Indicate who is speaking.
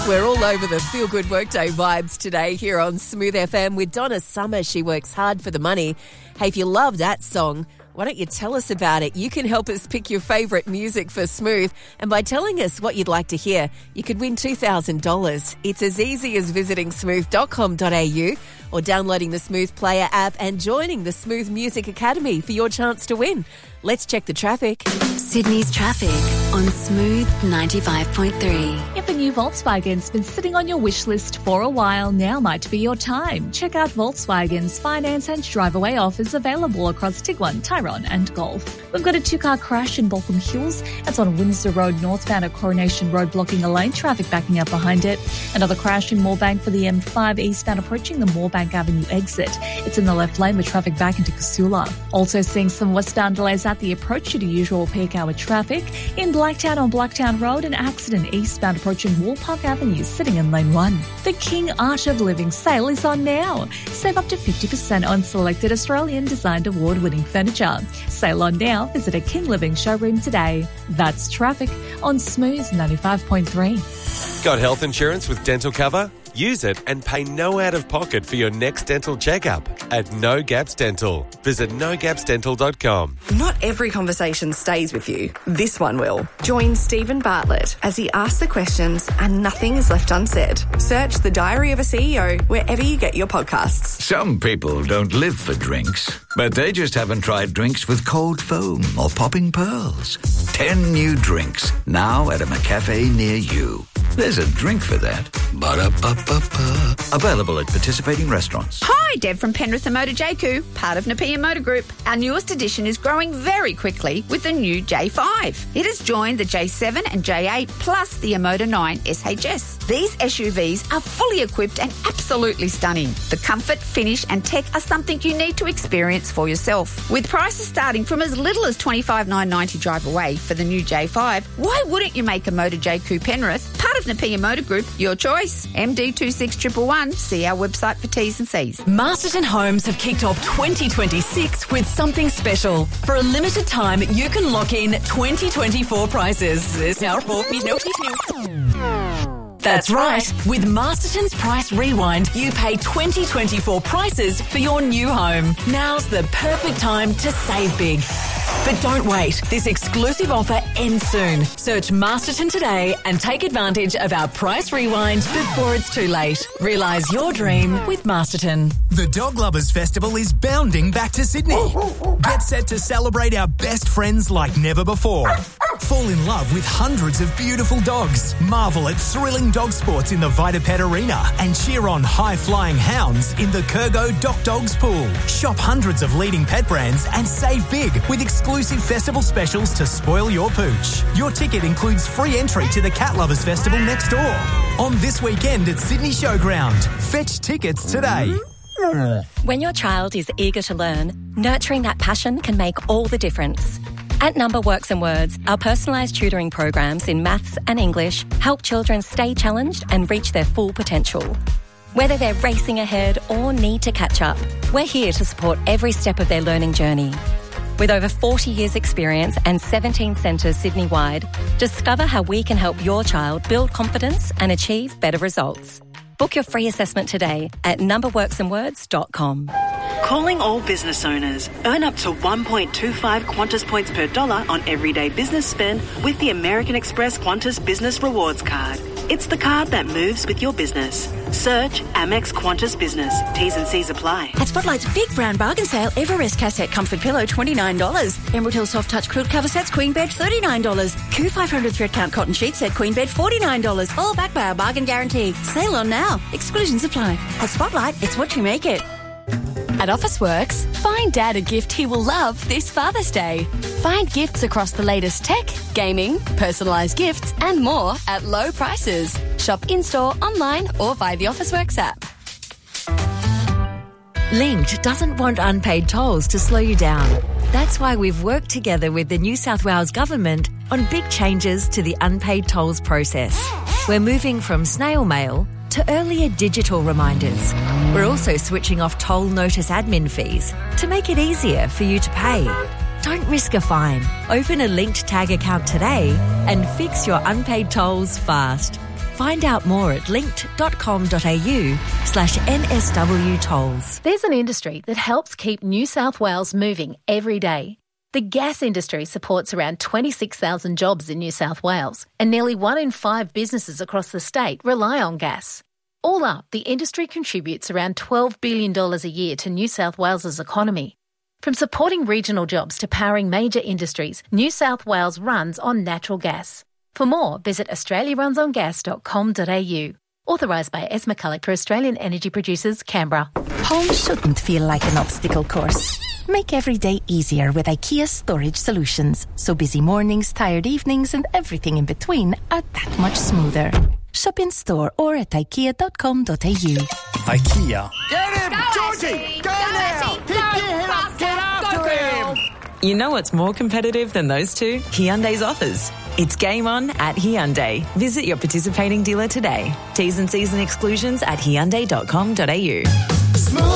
Speaker 1: We're all over the feel-good workday vibes today here on Smooth FM with Donna Summer. She works hard for the money. Hey, if you love that song, why don't you tell us about it? You can help us pick your favourite music for Smooth, and by telling us what you'd like to hear, you could win $2,000. It's as easy as visiting smooth.com.au or downloading the Smooth Player app and joining the Smooth Music Academy for your chance to win. Let's check the traffic.
Speaker 2: Sydney's traffic on Smooth 95.3.
Speaker 3: If a new Volkswagen's been sitting on your wish list for a while, now might be your time. Check out Volkswagen's finance and drive-away offers available across Tiguan, Tyrone and Golf. We've got a two-car crash in Balcombe Hills. That's on Windsor Road northbound at Coronation Road, blocking a lane, traffic backing up behind it. Another crash in Moorebank for the M5 eastbound approaching the Moorebank Avenue exit. It's in the left lane with traffic back into Casula. Also seeing some westbound delays at the approach due to usual peak hour traffic. In Blacktown on Blacktown Road, an accident eastbound approaching Woolpark Avenue sitting in lane 1. The King Art of Living sale is on now. Save up to 50% on selected Australian designed award-winning furniture. Sale on now. Visit a King Living showroom today. That's traffic on Smooth 95.3.
Speaker 4: Got health insurance with dental cover? Use it and pay no out-of-pocket for your next dental checkup at No Gaps Dental. Visit nogapsdental.com.
Speaker 5: Not every conversation stays with you. This one will. Join Stephen Bartlett as he asks the questions and nothing is left unsaid. Search The Diary of a CEO wherever you get your podcasts.
Speaker 6: Some people don't live for drinks, but they just haven't tried drinks with cold foam or popping pearls. 10 new drinks now at a McCafe near you. There's a drink for that. Ba-da-ba-ba-ba. Available at participating restaurants.
Speaker 7: Hi, Deb from Penrith and Motor JQ, part of Napier Motor Group. Our newest edition is growing very quickly with the new J5. It has joined the J7 and J8 plus the Emoda 9 SHS. These SUVs are fully equipped and absolutely stunning. The comfort, finish and tech are something you need to experience for yourself. With prices starting from as little as $25,990 drive away for the new J5, why wouldn't you make a Motor JQ Penrith part of Napier Motor Group your choice? MD26111. See our website for T's and C's.
Speaker 8: Masterton Homes have kicked off 2026 with something special. For a limited time, you can lock in 2024 prices. That's right. With Masterton's Price Rewind, you pay 2024 prices for your new home. Now's the perfect time to save big. But don't wait. This exclusive offer ends soon. Search Masterton today and take advantage of our Price Rewind before it's too late. Realise your dream with Masterton.
Speaker 9: The Dog Lovers Festival is bounding back to Sydney. Get set to celebrate our best friends like never before. Fall in love with hundreds of beautiful dogs. Marvel at thrilling dog sports in the Vitapet Arena and cheer on high-flying hounds in the Kurgo Doc Dogs Pool. Shop hundreds of leading pet brands and save big with exclusive festival specials to spoil your pooch. Your ticket includes free entry to the Cat Lovers Festival next door. On this weekend at Sydney Showground. Fetch tickets today.
Speaker 10: When your child is eager to learn, nurturing that passion can make all the difference. At Number Works and Words, our personalised tutoring programs in maths and English help children stay challenged and reach their full potential. Whether they're racing ahead or need to catch up, we're here to support every step of their learning journey. With over 40 years' experience and 17 centres Sydney-wide, discover how we can help your child build confidence and achieve better results. Book your free assessment today at numberworksandwords.com.
Speaker 11: Calling all business owners. Earn up to 1.25 Qantas points per dollar on everyday business spend with the American Express Qantas Business Rewards Card. It's the card that moves with your business. Search Amex Qantas Business. T's and C's apply.
Speaker 12: At Spotlight's big brand bargain sale, Everest Cassette Comfort Pillow, $29. Emerald Hill Soft Touch Quilt Cover Sets, Queen Bed, $39. Q500 Thread Count Cotton Sheet Set, Queen Bed, $49. All backed by our bargain guarantee. Sale on now. Exclusions apply. At Spotlight, it's what you make it.
Speaker 13: At Officeworks, find Dad a gift he will love this Father's Day. Find gifts across the latest tech, gaming, personalised gifts and more at low prices. Shop in-store, online or via the Officeworks app.
Speaker 14: Linked doesn't want unpaid tolls to slow you down. That's why we've worked together with the New South Wales Government on big changes to the unpaid tolls process. We're moving from snail mail to earlier digital reminders. We're also switching off toll notice admin fees to make it easier for you to pay. Don't risk a fine. Open a Linked Tag account today and fix your unpaid tolls fast. Find out more at linked.com.au/NSW tolls.
Speaker 15: There's an industry that helps keep New South Wales moving every day. The gas industry supports around 26,000 jobs in New South Wales, and nearly 1 in 5 businesses across the state rely on gas. All up, the industry contributes around $12 billion a year to New South Wales's economy. From supporting regional jobs to powering major industries, New South Wales runs on natural gas. For more, visit australiarunsongas.com.au. Authorised by S. McCulloch for Australian Energy Producers, Canberra.
Speaker 16: Home shouldn't feel like an obstacle course. Make every day easier with IKEA Storage Solutions, so busy mornings, tired evenings and everything in between are that much smoother. Shop in store or at ikea.com.au.
Speaker 9: IKEA.
Speaker 17: Get him! Georgie! Go now! Keep your head up! Get after him!
Speaker 8: You know what's more competitive than those two? Hyundai's offers. It's game on at Hyundai. Visit your participating dealer today. T's and C's and exclusions at hyundai.com.au.